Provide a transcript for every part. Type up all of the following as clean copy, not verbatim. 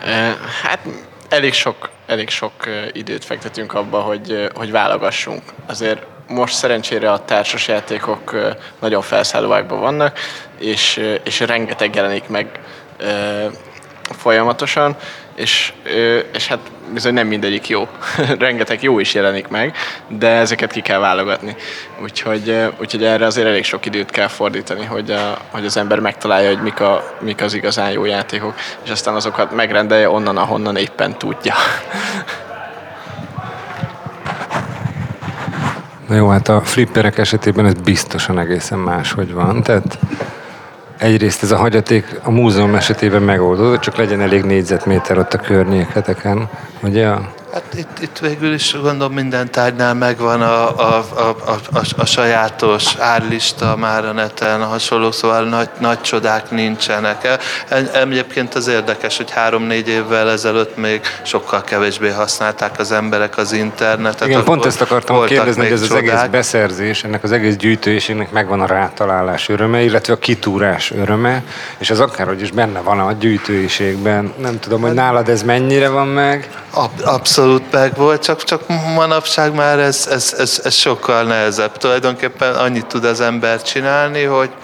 Hát elég sok időt fektetünk abba, hogy válogassunk. Azért most szerencsére a társasjátékok nagyon felszállóákban vannak, és rengeteg jelenik meg folyamatosan, és hát bizony nem mindegyik jó. Rengeteg jó is jelenik meg, de ezeket ki kell válogatni. Úgyhogy erre azért elég sok időt kell fordítani, hogy az ember megtalálja, hogy mik az igazán jó játékok, és aztán azokat megrendelje onnan, ahonnan éppen tudja. Na jó, hát a flipperek esetében ez biztosan egészen máshogy van. Tehát egyrészt ez a hagyaték a múzeum esetében megoldódott, csak legyen elég négyzetméter ott a környéketeken, ugye? Hát itt végül is gondolom minden tárgynál megvan a sajátos árlista már a neten, hasonló, szóval nagy csodák nincsenek. Egyébként az érdekes, hogy 3-4 évvel ezelőtt még sokkal kevésbé használták az emberek az internetet. Igen, pont ezt akartam kérdezni, hogy ez az egész csodák. beszerzés, ennek az egész gyűjtőségnek megvan a rátalálás öröme, illetve a kitúrás öröme, és az akárhogy is benne van a gyűjtőségben. Nem tudom, hogy nálad ez mennyire van meg? Abszolút meg volt, csak manapság már ez sokkal nehezebb. Tulajdonképpen annyit tud az ember csinálni,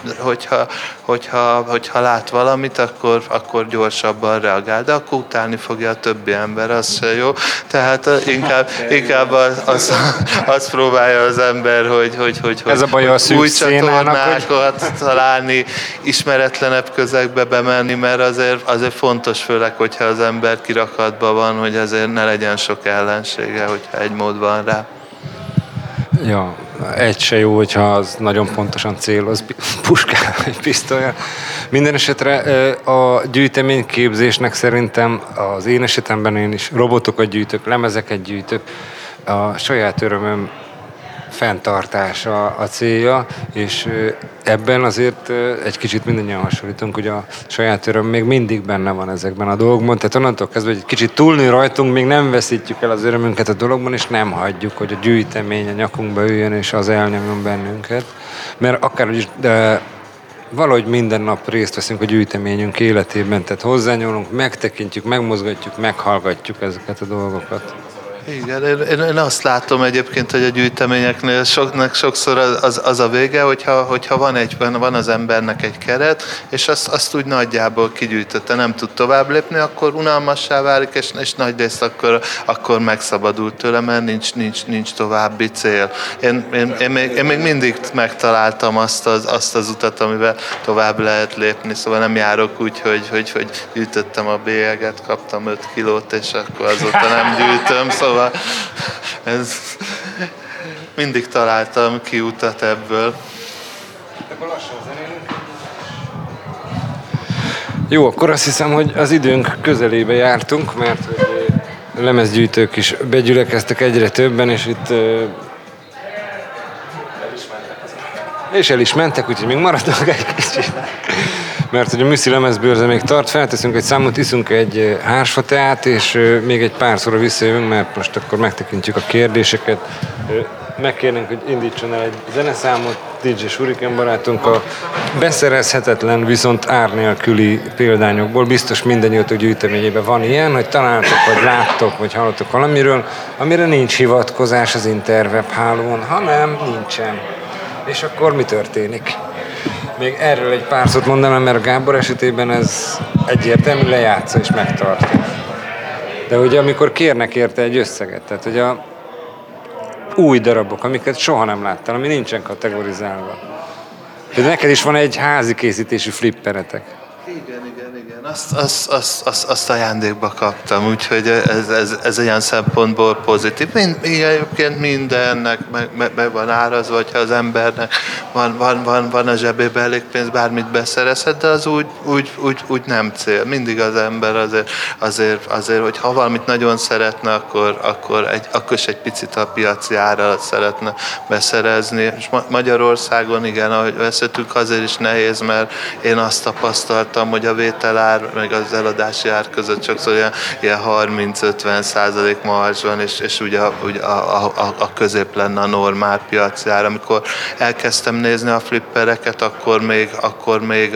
hogyha lát valamit, akkor gyorsabban reagál. De akkor utálni fogja a többi ember, az se jó. Tehát inkább azt próbálja az ember, hogy ez a baj a új szénának, csatornákat találni, ismeretlenebb közegbe bemenni, mert azért fontos, főleg, hogyha az ember kirakatban van, hogy azért ne legyen sok ellensége, hogyha egy mód van rá. Ja, egy se jó, hogyha az nagyon pontosan céloz puskával vagy pisztolya. Minden esetre a gyűjteményképzésnek szerintem az én esetemben én is robotokat gyűjtök, lemezeket gyűjtök, a saját örömöm fenntartása a célja, és ebben azért egy kicsit mindannyian hasonlítunk, hogy a saját öröm még mindig benne van ezekben a dolgokban, tehát onnantól kezdve, hogy egy kicsit túlnő rajtunk, még nem veszítjük el az örömünket a dologban, és nem hagyjuk, hogy a gyűjtemény a nyakunkba üljön, és az elnyomjon bennünket. Mert akárhogy is, de valahogy minden nap részt veszünk a gyűjteményünk életében, tehát hozzányúlunk, megtekintjük, megmozgatjuk, meghallgatjuk ezeket a dolgokat. Igen, én azt látom egyébként, hogy a gyűjteményeknél sokszor az a vége, hogyha van az embernek egy keret, és azt úgy nagyjából kigyűjtötte, nem tud tovább lépni, akkor unalmassá válik, és nagy részt akkor megszabadult tőle, mert nincs további cél. Én még mindig megtaláltam azt az utat, amivel tovább lehet lépni, szóval nem járok úgy, hogy gyűjtöttem a bélyeget, kaptam 5 kilót, és akkor azóta nem gyűjtöm, szóval mindig találtam ki utat ebből. Jó, akkor azt hiszem, hogy az időnk közelébe jártunk, mert hogy a lemezgyűjtők is begyülekeztek egyre többen, és itt el is mentek, úgyhogy még maradnak egy kicsit. Mert hogy a Műszi lemezbőrze még tart, felteszünk egy számot, iszunk egy hársfateát, és még egy pár szóra visszajövünk, mert most akkor megtekintjük a kérdéseket. Megkérnénk, hogy indítson el egy zeneszámot, DJ Shuriken barátunk a beszerezhetetlen, viszont ár nélküli példányokból. Biztos mindannyiatok gyűjteményében van ilyen, hogy találtok, vagy láttok, vagy hallottok valamiről, amire nincs hivatkozás az interweb hálón, hanem nincsen. És akkor mi történik? Még erről egy pár szót mondanám, mert a Gábor esetében ez egyértelmű, lejátsza és megtartja. De ugye amikor kérnek érte egy összeget, tehát hogy a új darabok, amiket soha nem láttál, ami nincsen kategorizálva. De neked is van egy házi készítésű flipperetek. Igen. Azt ajándékba kaptam, úgyhogy ez ilyen szempontból pozitív. Egyébként mindennek meg van árazva, hogyha az embernek van a zsebében elég pénz, bármit beszerezhet, de az úgy nem cél. Mindig az ember azért hogy ha valamit nagyon szeretne, akkor is egy picit a piaci árral szeretne beszerezni. És Magyarországon, igen, ahogy veszettük, azért is nehéz, mert én azt tapasztaltam, hogy a vételár meg az eladási ár között sokszor ilyen 30-50% marzs van, és ugye a közép lenne a normál piaci ár. Amikor elkezdtem nézni a flippereket, akkor még